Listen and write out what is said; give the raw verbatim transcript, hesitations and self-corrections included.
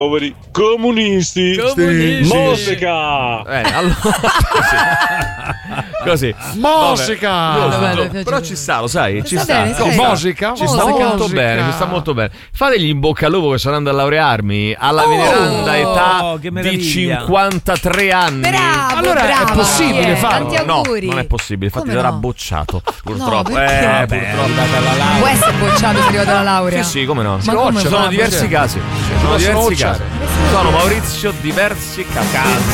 poveri comunisti. Comunisti. Musica. Eh, allora così. Musica. Vabbè, Vabbè, però ci sta, lo sai, ci sta sta. bene, Ci sì. sta. Musica? Ci sta Musica. molto bene, ci sta molto bene. Fategli in bocca al lupo che sto andando a laurearmi alla Oh. veneranda età che di meraviglia. cinquantatré anni. Bravo, Allora, è bravo. possibile Eh, farlo? Tanti No, auguri. non è possibile, infatti Come verrà no? bocciato, purtroppo. perché? eh, Vabbè, purtroppo. è arrivata alla laurea. Può essere bocciato se è arrivato alla laurea. Sì, sì, come no? Ma come Ci sono fa? diversi casi. Ci sono possono diversi bocciare. casi. Sono Maurizio diversi casi.